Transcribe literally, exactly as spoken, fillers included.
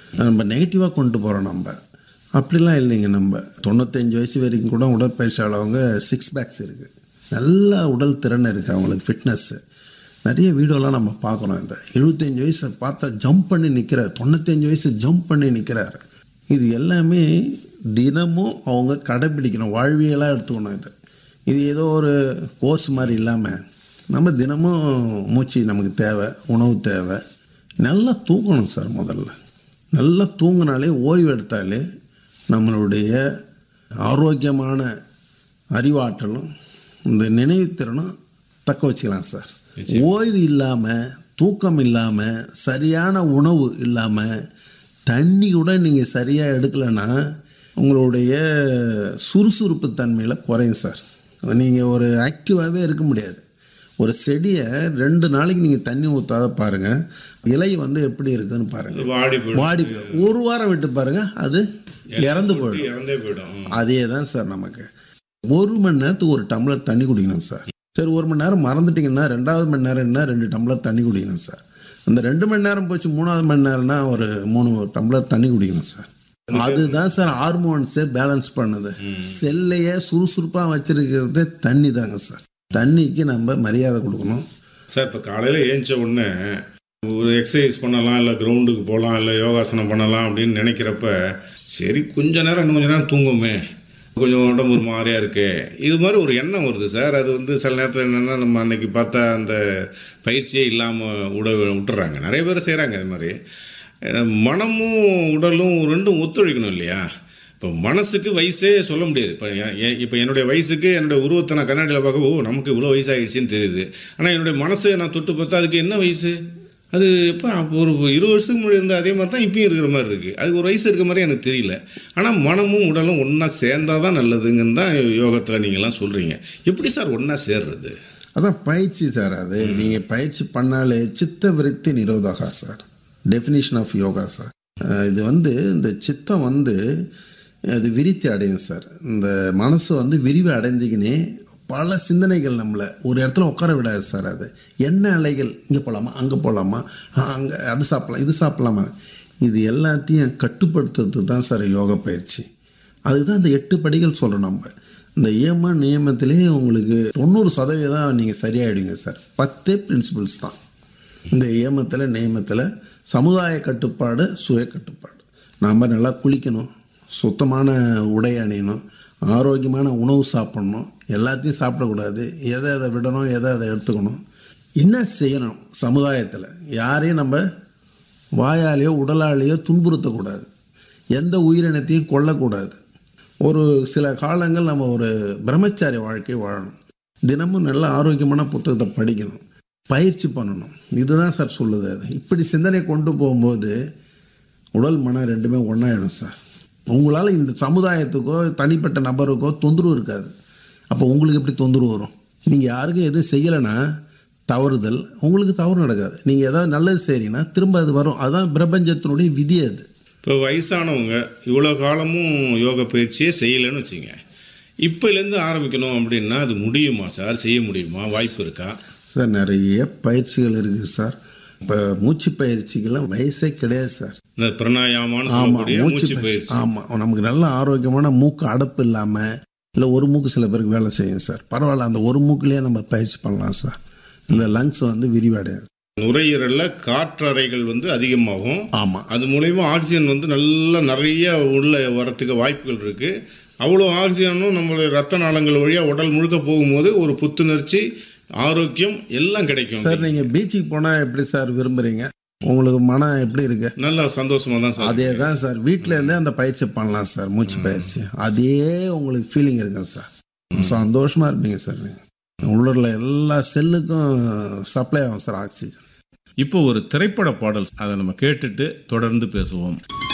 நம்ம நெகட்டிவாக கொண்டு போகிறோம். நம்ம அப்படிலாம் இல்லைங்க. நம்ம தொண்ணூத்தஞ்சு வயசு வரைக்கும் கூட உடற்பயிற்சி ஆளவங்க சிக்ஸ் பேக்ஸ் இருக்குது, நல்ல உடல் திறன் இருக்குது அவங்களுக்கு, ஃபிட்னஸ்ஸு. நிறைய வீடியோலாம் நம்ம பார்க்குறோம். இந்த எழுபத்தஞ்சி வயசை பார்த்தா ஜம்ப் பண்ணி நிற்கிறார், தொண்ணூத்தஞ்சு வயசு ஜம்ப் பண்ணி நிற்கிறார். இது எல்லாமே தினமும் அவங்க கடைப்பிடிக்கணும், வாழ்வியலாக எடுத்துக்கணும். இது இது ஏதோ ஒரு கோர்ஸ் மாதிரி இல்லாமல் நம்ம தினமும் மூச்சு நமக்கு தேவை, உணவு தேவை, நல்லா தூங்கணும் சார். முதல்ல நல்லா தூங்கினாலே, ஓய்வு எடுத்தாலே நம்மளுடைய ஆரோக்கியமான அறிவாற்றலும் இந்த நினைவுத்திறனும் தக்க வச்சுக்கலாம் சார். ஓய்வு இல்லாமல், தூக்கம் இல்லாமல், சரியான உணவு இல்லாமல், தண்ணி கூட நீங்கள் சரியாக எடுக்கலைன்னா உங்களுடைய சுறுசுறுப்பு தன்மையில் குறையும் சார். நீங்கள் ஒரு ஆக்டிவாகவே இருக்க முடியாது. ஒரு செடியை ரெண்டு நாளைக்கு நீங்கள் தண்ணி ஊற்றாத பாருங்கள், இலை வந்து எப்படி இருக்குதுன்னு பாருங்கள், வாடி வாடி போயிடும். ஒரு வாரம் விட்டு பாருங்கள், அது இறந்து போயிடும், இறந்தே போயிடும். அதே தான் சார் நமக்கு. ஒரு மணி நேரத்துக்கு ஒரு டம்ளர் தண்ணி குடிக்கணும் சார். சரி, ஒரு மணி நேரம் மறந்துட்டிங்கன்னா ரெண்டாவது மணி நேரம் என்ன, ரெண்டு டம்ளர் தண்ணி குடிக்கணும் சார். அந்த ரெண்டு மணி நேரம் போச்சு, மூணாவது மணி நேரம்னா ஒரு மூணு டம்ளர் தண்ணி குடிக்கணும் சார். அதுதான் சார் ஹார்மோன்ஸே பேலன்ஸ் பண்ணுது. செல்லையே சுறுசுறுப்பாக வச்சிருக்கிறது தண்ணி தாங்க சார். தண்ணிக்கு நம்ம மரியாதை கொடுக்கணும் சார். இப்போ காலையில் ஏஞ்ச உடனே ஒரு எக்ஸசைஸ் பண்ணலாம், இல்லை கிரவுண்டுக்கு போகலாம், இல்லை யோகாசனம் பண்ணலாம் அப்படின்னு நினைக்கிறப்ப, சரி கொஞ்ச நேரம் இன்னும் கொஞ்சம் நேரம் தூங்குமே, கொஞ்சம் உடம்பு ஒரு மாதிரியாக இருக்கு, இது மாதிரி ஒரு எண்ணம் வருது சார். அது வந்து சில நேரத்தில் என்னென்னா, நம்ம அன்றைக்கி பார்த்தா அந்த பயிற்சியே இல்லாமல் உட விட்டுறாங்க, நிறைய பேர் செய்கிறாங்க. அது மாதிரி மனமும் உடலும் ரெண்டும் ஒத்துழைக்கணும் இல்லையா? இப்போ மனசுக்கு வயசே சொல்ல முடியாது. இப்போ இப்போ என்னுடைய வயசுக்கு என்னுடைய உருவத்தை நான் கண்ணாடியில் பார்க்க, ஓ நமக்கு இவ்வளோ வயசாகிடுச்சின்னு தெரியுது. ஆனால் என்னுடைய மனசை நான் தொட்டு பார்த்தா அதுக்கு என்ன வயசு, அது எப்போ ஒரு இருபது வருஷத்துக்கு முன்னாடி இருந்தால் அதே மாதிரி தான் இப்பயும் இருக்கிற மாதிரி இருக்குது. அதுக்கு ஒரு வயசு இருக்கிற மாதிரி எனக்கு தெரியல. ஆனால் மனமும் உடலும் ஒன்றா சேர்ந்தால் தான் நல்லதுங்கன்னு தான் யோகத்தில் நீங்கள்லாம் சொல்கிறீங்க. எப்படி சார் ஒன்றா சேர்றது? அதான் பயிற்சி சார். அது நீங்கள் பயிற்சி பண்ணாலே சித்த விருத்தி நிரோதகா sir, definition of yoga sir. இது வந்து இந்த சித்தம் வந்து அது விரித்தி அடையும் சார். இந்த மனசு வந்து விரிவு அடைஞ்சிக்கினே பல சிந்தனைகள் நம்மளை ஒரு இடத்துல உட்கார விடாது சார். அது என்ன அலைகள், இங்கே போகலாமா, அங்கே போகலாமா, அங்கே அது சாப்பிட்லாம், இது சாப்பிட்லாமா, இது எல்லாத்தையும் கட்டுப்படுத்துறது தான் சார் யோகா பயிற்சி. அதுக்கு தான் இந்த எட்டு படிகள் சொல்கிறோம் நம்ம. இந்த ஏம நியமத்திலே உங்களுக்கு தொண்ணூறு சதவீதம் நீங்கள் சரியாயிடுங்க சார். பத்தே பிரின்சிபிள்ஸ் தான் இந்த ஏமத்தில் நியமத்தில். சமுதாய கட்டுப்பாடு, சுய கட்டுப்பாடு. நாம் நல்லா குளிக்கணும், சுத்தமான உடை அணியணும், ஆரோக்கியமான உணவு சாப்பிட்ணும், எல்லாத்தையும் சாப்பிடக்கூடாது, எதை எதை விடணும், எதை அதை எடுத்துக்கணும், என்ன செய்யணும். சமுதாயத்தில் யாரையும் நம்ம வாயாலேயோ உடலாலேயோ துன்புறுத்தக்கூடாது, எந்த உயிரினத்தையும் கொல்லக்கூடாது. ஒரு சில காலங்கள் நம்ம ஒரு பிரம்மச்சாரி வாழ்க்கை வாழணும், தினமும் நல்ல ஆரோக்கியமான புத்தகத்தை படிக்கணும், பயிற்சி பண்ணணும். இதுதான் சார் சொல்லுது. அது இப்படி சிந்தனை கொண்டு போகும்போது உடல் மனம் ரெண்டுமே ஒன்றாயிடும் சார். உங்களால் இந்த சமுதாயத்துக்கோ தனிப்பட்ட நபருக்கோ தொந்தரவு இருக்காது. அப்போ உங்களுக்கு எப்படி தொந்தரவு வரும்? நீங்கள் யாருக்கும் எதுவும் செய்யலைன்னா தவறுதல், உங்களுக்கு தவறு நடக்காது. நீங்கள் ஏதாவது நல்லது செய்கிறீங்கன்னா திரும்ப அது வரும். அதுதான் பிரபஞ்சத்தினுடைய விதி. அது இப்போ வயசானவங்க இவ்வளோ காலமும் யோகா பயிற்சியே செய்யலைன்னு வச்சுங்க, இப்போலேருந்து ஆரம்பிக்கணும் அப்படின்னா அது முடியுமா சார்? செய்ய முடியுமா? வாய்ப்பு இருக்கா சார்? நிறைய பயிற்சிகள் இருக்குது சார். இப்போ மூச்சு பயிற்சிக்கெல்லாம் வயசே கிடையாது சார். பிராணாயாமம். ஆமாம், மூச்சு பயிற்சி. ஆமாம், நமக்கு நல்ல ஆரோக்கியமான மூக்கு அடப்பு இல்லாமல், இல்லை ஒரு மூக்கு சில பேருக்கு வேலை செய்யும் சார். பரவாயில்ல, அந்த ஒரு மூக்குலேயே நம்ம பயிற்சி பண்ணலாம் சார். இந்த லங்ஸ் வந்து விரிவடையும். நுரையீரலில் காற்றறைகள் வந்து அதிகமாகும். ஆமாம், அது மூலயமா ஆக்சிஜன் வந்து நல்லா நிறைய உள்ள வரத்துக்கு வாய்ப்புகள் இருக்குது. அவ்வளோ ஆக்சிஜனும் நம்மளுடைய ரத்த நாளங்கள் வழியாக உடல் முழுக்க போகும்போது ஒரு புத்துணர்ச்சி, ஆரோக்கியம் எல்லாம் கிடைக்கும் சார். நீங்கள் பீச்சுக்கு போனால் எப்படி சார் விரும்புகிறீங்க? உங்களுக்கு மனம் எப்படி இருக்கு? நல்லா சந்தோஷமாக தான் சார். அதே தான் சார், வீட்டிலேருந்தே அந்த பயிற்சி பண்ணலாம் சார், மூச்சு பயிற்சி. அதே உங்களுக்கு ஃபீலிங் இருக்கும் சார், சந்தோஷமாக இருப்பீங்க சார். நீங்கள் உள்ளூரில் எல்லா செல்லுக்கும் சப்ளை ஆகும் சார் ஆக்சிஜன். இப்போ ஒரு திரைப்பட பாடல், அதை நம்ம கேட்டுட்டு தொடர்ந்து பேசுவோம்.